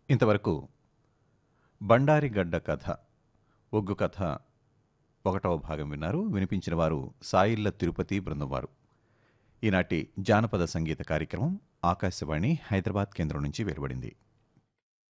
ఇంతవరకు బండారిగడ్డ కథ ఒగ్గు కథ 1వ భాగం విన్నారు. వినిపించిన వారు సాయిల్ల తిరుపతి బృందం వారు. ఈనాటి జానపద సంగీత కార్యక్రమం ఆకాశవాణి హైదరాబాద్ కేంద్రం నుంచి వెలువడింది.